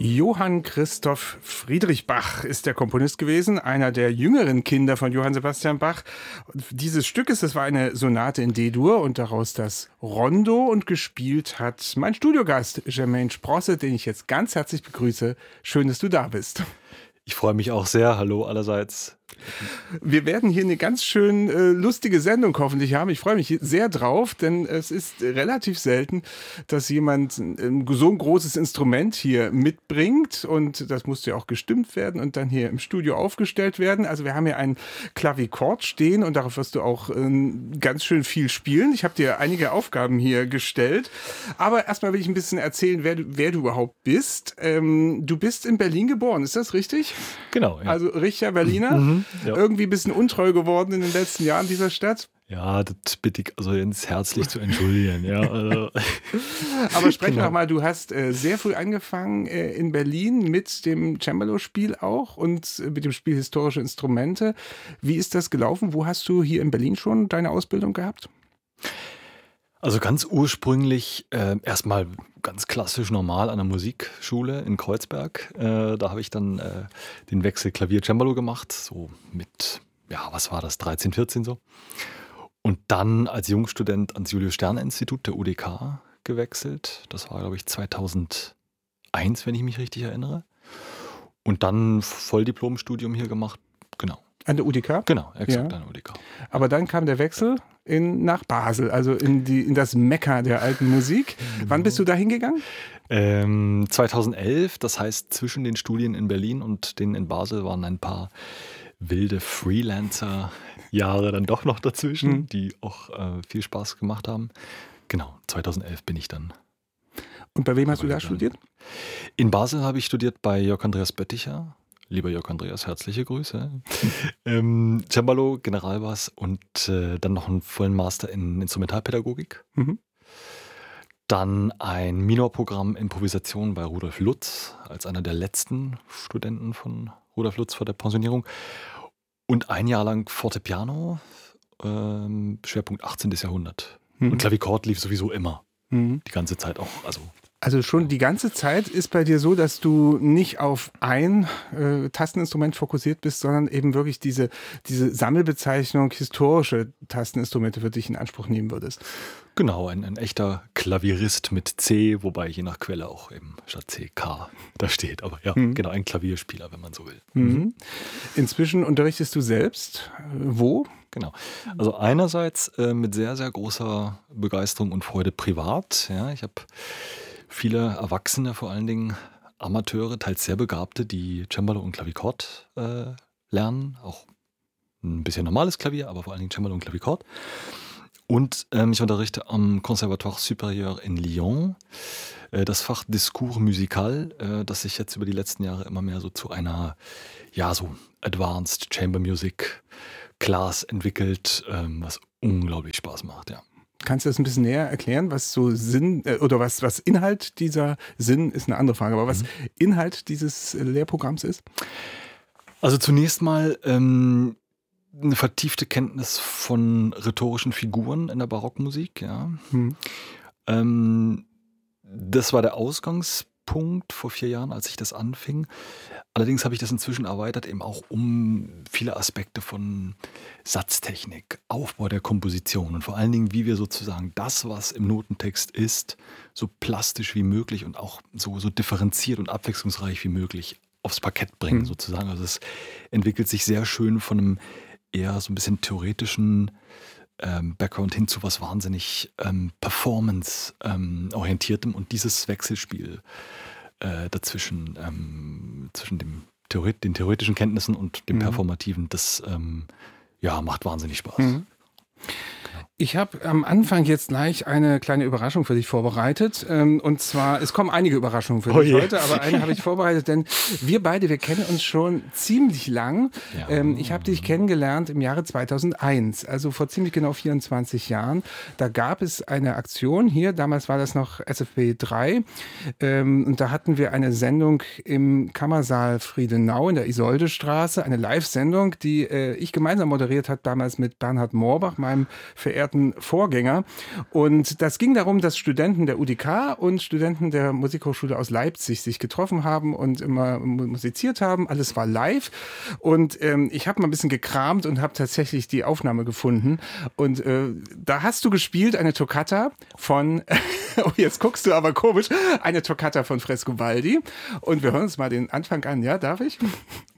Johann Christoph Friedrich Bach ist der Komponist gewesen, einer der jüngeren Kinder von Johann Sebastian Bach. Dieses Stückes, das war eine Sonate in D-Dur und daraus das Rondo, und gespielt hat mein Studiogast Jermaine Sprosse, den ich jetzt ganz herzlich begrüße. Schön, dass du da bist. Ich freue mich auch sehr. Hallo allerseits. Wir werden hier eine ganz schön lustige Sendung hoffentlich haben. Ich freue mich sehr drauf, denn es ist relativ selten, dass jemand so ein großes Instrument hier mitbringt, und das musste ja auch gestimmt werden und dann hier im Studio aufgestellt werden. Also wir haben hier ein Klavichord stehen und darauf wirst du auch ganz schön viel spielen. Ich habe dir einige Aufgaben hier gestellt, aber erstmal will ich ein bisschen erzählen, wer du überhaupt bist. Du bist in Berlin geboren, ist das richtig? Genau. Ja. Also richtiger Berliner. Ja. Irgendwie ein bisschen untreu geworden in den letzten Jahren dieser Stadt. Ja, das bitte ich also jetzt herzlich zu entschuldigen. Ja, also. Aber sprechen wir mal, du hast sehr früh angefangen in Berlin mit dem Cembalo-Spiel auch und mit dem Spiel historische Instrumente. Wie ist das gelaufen? Wo hast du hier in Berlin schon deine Ausbildung gehabt? Also ganz ursprünglich erstmal ganz klassisch normal an der Musikschule in Kreuzberg. Da habe ich dann den Wechsel Klavier-Cembalo gemacht, so mit, ja, was war das, 13, 14 so. Und dann als Jungstudent ans Julius-Stern-Institut der UDK gewechselt. Das war, glaube ich, 2001, wenn ich mich richtig erinnere. Und dann Volldiplomstudium hier gemacht, genau. An der UDK? Genau, exakt, ja. An der UDK. Aber dann kam der Wechsel nach Basel, also in das Mekka der alten Musik. Wann bist du da hingegangen? 2011, das heißt zwischen den Studien in Berlin und denen in Basel waren ein paar wilde Freelancer-Jahre dann doch noch dazwischen, die auch viel Spaß gemacht haben. Genau, 2011 bin ich dann. Und bei wem hast du da studiert? In Basel habe ich studiert bei Jörg Andreas Bötticher. Lieber Jörg Andreas, herzliche Grüße. Cembalo, Generalbass und dann noch einen vollen Master in Instrumentalpädagogik. Dann ein Minorprogramm Improvisation bei Rudolf Lutz, als einer der letzten Studenten von Rudolf Lutz vor der Pensionierung. Und ein Jahr lang Fortepiano, Schwerpunkt 18. Jahrhundert. Und Klavichord lief sowieso immer. Die ganze Zeit auch, Also schon die ganze Zeit ist bei dir so, dass du nicht auf ein Tasteninstrument fokussiert bist, sondern eben wirklich diese Sammelbezeichnung historische Tasteninstrumente für dich in Anspruch nehmen würdest. Genau, ein echter Klavierist mit C, wobei je nach Quelle auch eben statt C K da steht. Aber ja, genau, ein Klavierspieler, wenn man so will. Inzwischen unterrichtest du selbst. Wo? Genau. Also einerseits mit sehr, sehr großer Begeisterung und Freude privat. Ja, ich habe viele Erwachsene, vor allen Dingen Amateure, teils sehr Begabte, die Cembalo und Klavichord lernen. Auch ein bisschen normales Klavier, aber vor allen Dingen Cembalo und Klavichord. Und ich unterrichte am Conservatoire Supérieur in Lyon das Fach Discours Musical, das sich jetzt über die letzten Jahre immer mehr so zu einer, ja, so Advanced Chamber Music Class entwickelt, was unglaublich Spaß macht, ja. Kannst du das ein bisschen näher erklären, was so Sinn oder was Inhalt dieser Sinn ist eine andere Frage, aber was Inhalt dieses Lehrprogramms ist? Also zunächst mal eine vertiefte Kenntnis von rhetorischen Figuren in der Barockmusik, ja. Das war der Ausgangspunkt vor 4 Jahren, als ich das anfing. Allerdings habe ich das inzwischen erweitert, eben auch um viele Aspekte von Satztechnik, Aufbau der Komposition und vor allen Dingen, wie wir sozusagen das, was im Notentext ist, so plastisch wie möglich und auch so differenziert und abwechslungsreich wie möglich aufs Parkett bringen, sozusagen. Also es entwickelt sich sehr schön von einem eher so ein bisschen theoretischen Background hin zu was wahnsinnig Performance-orientiertem und dieses Wechselspiel dazwischen, zwischen den theoretischen Kenntnissen und dem Performativen, das macht wahnsinnig Spaß. Ich habe am Anfang jetzt gleich eine kleine Überraschung für dich vorbereitet. Und zwar, es kommen einige Überraschungen für dich heute, aber eine habe ich vorbereitet, denn wir kennen uns schon ziemlich lang. Ja. Ich habe dich kennengelernt im Jahre 2001, also vor ziemlich genau 24 Jahren. Da gab es eine Aktion hier, damals war das noch SFB 3. Und da hatten wir eine Sendung im Kammersaal Friedenau in der Isoldestraße, eine Live-Sendung, die ich gemeinsam moderiert habe, damals mit Bernhard Moorbach, meinem verehrten benachbarten Vorgänger. Und das ging darum, dass Studenten der UDK und Studenten der Musikhochschule aus Leipzig sich getroffen haben und immer musiziert haben. Alles war live. Und ich habe mal ein bisschen gekramt und habe tatsächlich die Aufnahme gefunden. Und da hast du gespielt eine Toccata von, oh, jetzt guckst du aber komisch, eine Toccata von Frescobaldi. Und wir hören uns mal den Anfang an. Ja, darf ich?